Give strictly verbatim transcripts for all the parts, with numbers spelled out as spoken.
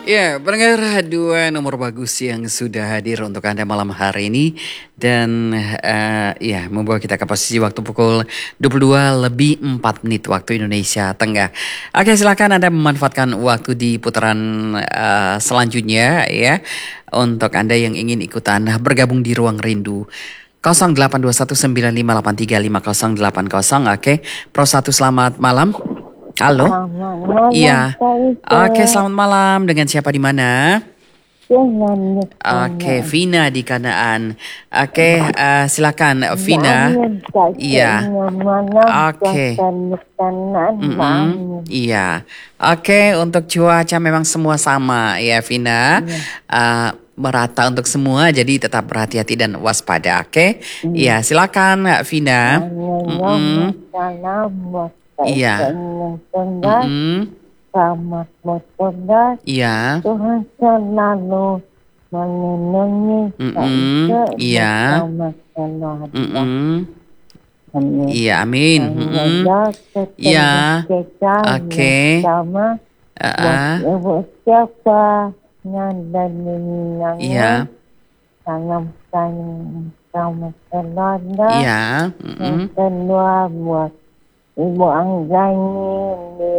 Ya, pendengar dua nomor bagus yang sudah hadir untuk Anda malam hari ini. Dan uh, ya, membawa kita ke posisi waktu pukul dua puluh dua lebih empat menit waktu Indonesia Tengah. Oke, silakan Anda memanfaatkan waktu di putaran uh, selanjutnya ya. Untuk Anda yang ingin ikutan bergabung di Ruang Rindu. nol delapan dua satu sembilan lima delapan tiga lima nol delapan nol. Oke, Pro satu selamat malam. Halo. Malam, Iya. Kak Oke, Ika. selamat malam. Dengan siapa di mana? Dengan Oke, Vina di Kanaan. Oke, eh, silakan Vina. Iya. Oke. Mm-mm. Iya. Oke, untuk cuaca memang semua sama ya Vina. Eh, merata untuk semua, jadi tetap berhati-hati dan waspada. Oke. Iya, silakan Vina. Mm-mm. Iya. Mm-mm. Selamat bertugas. Iya. Tuhan selalu melindungi Mm-mm. Iya. Mm-mm. Iya, amin. Mm-mm. Iya. Oke. Sama Uh-uh. ibu siapa dan minang. Iya. Salam sama keluarga. Iya. Yang Mm-mm. kedua buat Ibu Anggani di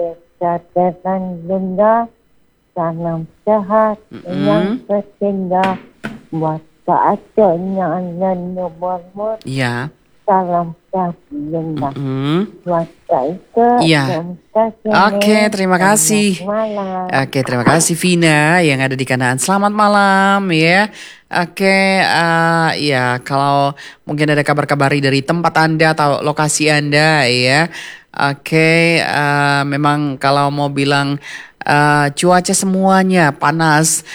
catatan juga. Salam sehat. Mm-mm. Yang ketiga buat Kak Aceh yang ada di Bormut. Iya. Salam sehat juga. Mm-mm. Buat Kak Ika. Iya. Oke, terima kasih. Malam. Oke, terima kasih Vina yang ada di Kanaan. Selamat malam ya. Oke, eh, ya kalau mungkin ada kabar-kabari dari tempat Anda atau lokasi Anda ya. Oke, eh, memang kalau mau bilang eh, cuaca semuanya panas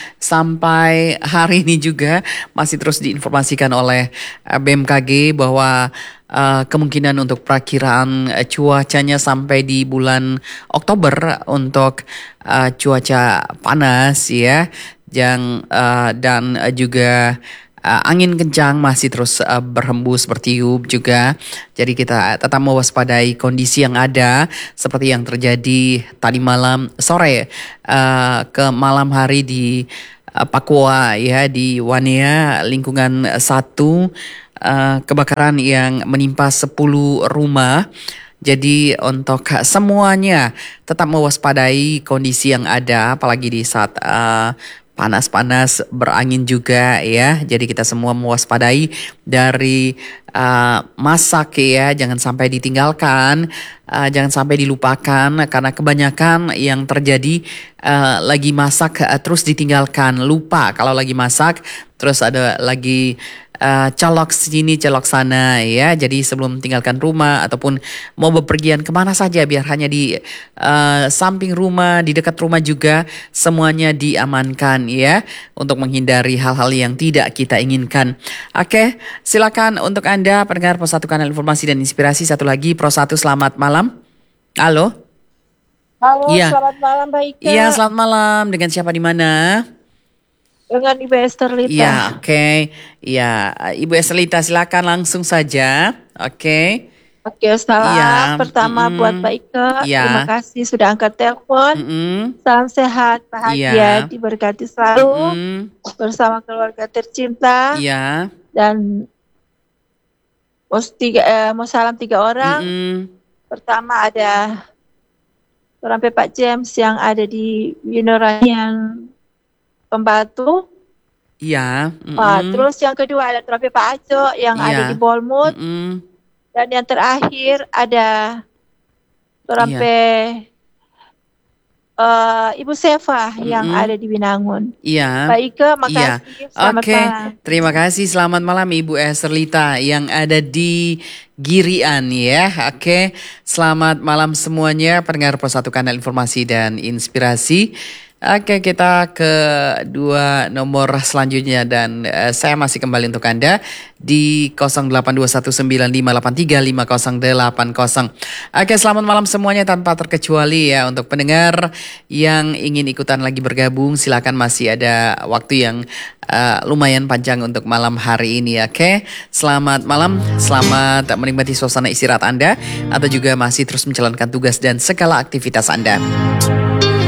sampai hari ini juga masih terus diinformasikan oleh eh, B M K G bahwa eh, kemungkinan untuk perakiraan eh, cuacanya sampai di bulan Oktober untuk eh, cuaca panas ya. Yang uh, dan uh, juga uh, angin kencang masih terus uh, berhembus bertiup juga. Jadi kita tetap mewaspadai kondisi yang ada seperti yang terjadi tadi malam sore uh, ke malam hari di uh, Papua ya, di Wania lingkungan satu, uh, kebakaran yang menimpa sepuluh rumah. Jadi untuk semuanya tetap mewaspadai kondisi yang ada, apalagi di saat uh, panas-panas berangin juga ya. Jadi kita semua mewaspadai dari uh, masak ya, jangan sampai ditinggalkan, uh, jangan sampai dilupakan karena kebanyakan yang terjadi uh, lagi masak uh, terus ditinggalkan, lupa kalau lagi masak, terus ada lagi Uh, colok sini, colok sana ya. Jadi sebelum tinggalkan rumah ataupun mau bepergian kemana saja, biar hanya di uh, samping rumah, di dekat rumah juga semuanya diamankan ya, untuk menghindari hal-hal yang tidak kita inginkan. Oke, silakan untuk Anda pendengar Pos satu Kanal Informasi dan Inspirasi. Satu lagi Pro satu, selamat malam. Halo. Halo, Iya. selamat malam Mbak Ika. Iya, selamat malam. Dengan siapa di mana? Dengan Ibu Esther Lita. Ya, oke. Okay. Ya, Ibu Esther Lita silakan langsung saja. Oke. Okay. Oke, salam Ya, pertama mm-mm. buat Mbak Ika. Ya. Terima kasih sudah angkat telepon. Mm-mm. Salam sehat, bahagia, Ya. diberkati selalu Mm-mm. bersama keluarga tercinta. Ya. Dan mau, tiga, eh, mau salam tiga orang. Mm-mm. Pertama ada Rampe Pak James yang ada di Winoranian Pembatu. Ya. Wah, Mm-mm. terus yang kedua ada Rampe Pak Aco yang Ya. ada di Bolmut. Mm-mm. Dan yang terakhir ada Rampe uh, Ibu Seva yang Mm-mm. ada di Binangun. Iya. Mbak Ika, Iya. makasih. Selamat Oke, malam. terima kasih. Selamat malam Ibu Esther Lita yang ada di Girian ya. Oke, selamat malam semuanya pendengar Pos satu Kanal Informasi dan Inspirasi. Oke, kita ke dua nomor selanjutnya dan uh, saya masih kembali untuk Anda di nol delapan dua satu sembilan lima delapan tiga lima nol delapan nol. Oke, selamat malam semuanya tanpa terkecuali ya. Untuk pendengar yang ingin ikutan lagi bergabung, silakan, masih ada waktu yang uh, lumayan panjang untuk malam hari ini. Oke, selamat malam, selamat menikmati suasana istirahat Anda atau juga masih terus menjalankan tugas dan segala aktivitas Anda.